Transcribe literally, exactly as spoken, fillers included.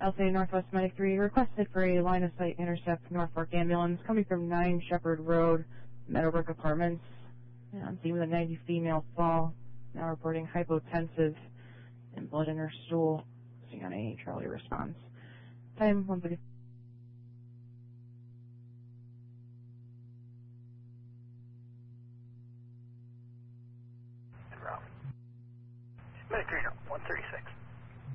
L C A Northwest Medic three requested for a line of sight intercept Norfolk ambulance coming from nine Shepherd Road, Meadowbrook Apartments. And on scene with a ninety female fall, now reporting hypotensive and blood in her stool. Seeing on a Charlie response. Time one thirty. Medic three, one thirty-six.